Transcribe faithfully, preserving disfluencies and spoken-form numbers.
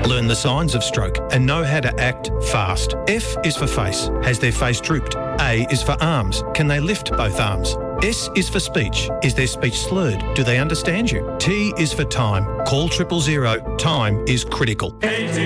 learn the signs of stroke and know how to act fast. F is for face. Has their face drooped? A is for arms. Can they lift both arms? S is for speech. Is their speech slurred? Do they understand you? T is for time. Call triple zero. Time is critical.